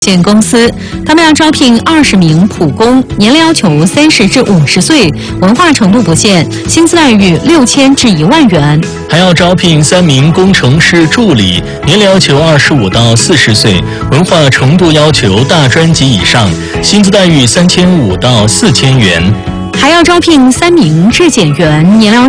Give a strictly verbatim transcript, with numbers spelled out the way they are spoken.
有限公司，他们要招聘二十名普工，年龄要求三十至五十岁，文化程度不限，薪资待遇六千至一万元。 还要招聘三名工程师助理，年龄要求二十五到四十岁，文化程度要求大专及以上，薪资待遇三千五到四千元。 还要招聘三名质检员，年龄要求